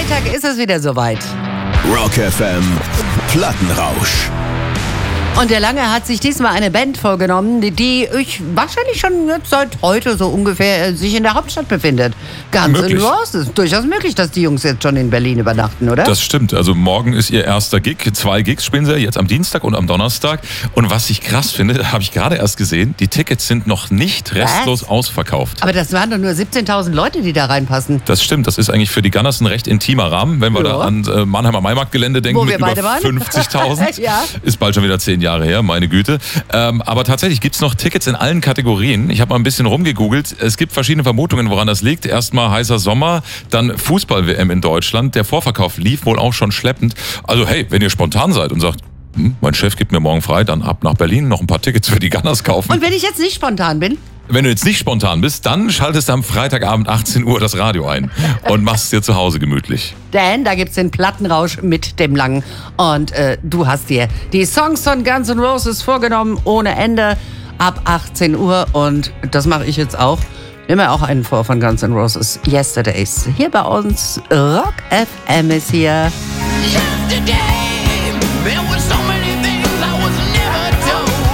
Freitag ist es wieder soweit. Rock FM Plattenrausch. Und der Lange hat sich diesmal eine Band vorgenommen, die ich wahrscheinlich schon jetzt seit heute so ungefähr sich in der Hauptstadt befindet. Guns N' Roses. Durchaus möglich, dass die Jungs jetzt schon in Berlin übernachten, oder? Das stimmt. Also morgen ist ihr erster Gig. 2 Gigs spielen sie jetzt am Dienstag und am Donnerstag. Und was ich krass finde, habe ich gerade erst gesehen, die Tickets sind noch nicht restlos ausverkauft. Aber das waren doch nur 17.000 Leute, die da reinpassen. Das stimmt. Das ist eigentlich für die Gunners ein recht intimer Rahmen. Wenn wir da an Mannheimer Maimarktgelände denken, wo wir mit über 50.000. Ja. Ist bald schon wieder 10 Jahre her, meine Güte. Aber tatsächlich gibt es noch Tickets in allen Kategorien. Ich habe mal ein bisschen rumgegoogelt. Es gibt verschiedene Vermutungen, woran das liegt. Erstmal heißer Sommer, dann Fußball-WM in Deutschland. Der Vorverkauf lief wohl auch schon schleppend. Also hey, wenn ihr spontan seid und sagt, mein Chef gibt mir morgen frei, dann ab nach Berlin, noch ein paar Tickets für die Gunners kaufen. Und wenn ich jetzt nicht spontan bin? Wenn du jetzt nicht spontan bist, dann schaltest du am Freitagabend 18 Uhr das Radio ein und machst es dir zu Hause gemütlich. Denn da gibt's den Plattenrausch mit dem Langen. Und du hast dir die Songs von Guns N' Roses vorgenommen, ohne Ende, ab 18 Uhr. Und das mache ich jetzt auch. Nimm mir auch einen vor von Guns N' Roses, Yesterdays. Hier bei uns, Rock FM ist hier. Yesterday, there was